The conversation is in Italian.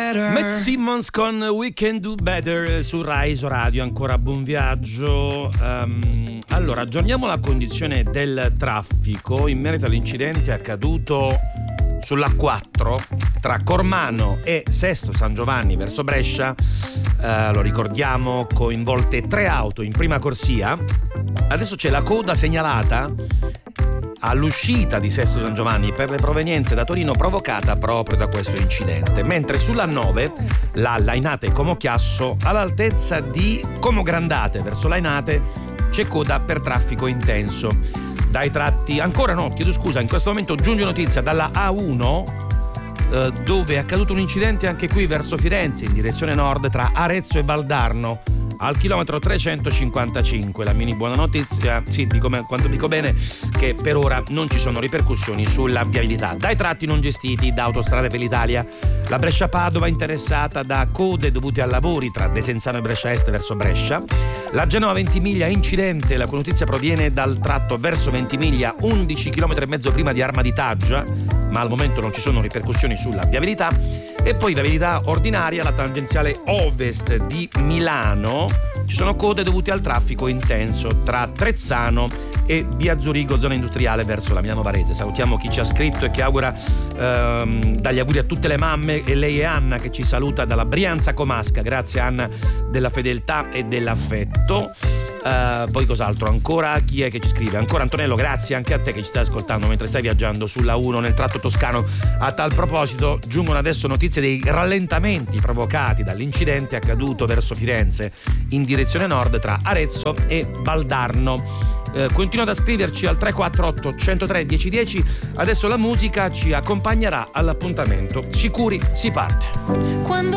Matt Simmons con We Can Do Better su Rai Radio. Ancora buon viaggio. Allora, aggiorniamo la condizione del traffico in merito all'incidente accaduto sulla 4 tra Cormano e Sesto San Giovanni verso Brescia. Lo ricordiamo, coinvolte 3 auto in prima corsia. Adesso c'è la coda segnalata all'uscita di Sesto San Giovanni per le provenienze da Torino, provocata proprio da questo incidente, mentre sulla 9 la Lainate Como Chiasso all'altezza di Como Grandate verso Lainate c'è coda per traffico intenso. Dai tratti ancora no, chiedo scusa, in questo momento giunge notizia dalla A1 dove è accaduto un incidente anche qui verso Firenze in direzione nord tra Arezzo e Valdarno al chilometro 355. La mini buona notizia, sì, quando dico bene, che per ora non ci sono ripercussioni sulla viabilità. Dai tratti non gestiti da Autostrade per l'Italia, la Brescia-Padova interessata da code dovute a lavori tra Desenzano e Brescia Est verso Brescia. La Genova Ventimiglia incidente, la notizia proviene dal tratto verso Ventimiglia 11 km e mezzo prima di Arma di Taggia, ma al momento non ci sono ripercussioni sulla viabilità. E poi viabilità ordinaria, la tangenziale ovest di Milano, ci sono code dovute al traffico intenso tra Trezzano e via Zurigo, zona industriale verso la Milano Varese. Salutiamo chi ci ha scritto e che augura dagli auguri a tutte le mamme, e lei è Anna che ci saluta dalla Brianza Comasca. Grazie Anna della fedeltà e dell'affetto. Poi cos'altro ancora? Chi è che ci scrive? Ancora Antonello, grazie anche a te che ci stai ascoltando mentre stai viaggiando sulla 1 nel tratto toscano. A tal proposito giungono adesso notizie dei rallentamenti provocati dall'incidente accaduto verso Firenze in direzione nord tra Arezzo e Valdarno. Continuate a scriverci al 348 103 1010. Adesso la musica ci accompagnerà all'appuntamento. Sicuri si parte. Quando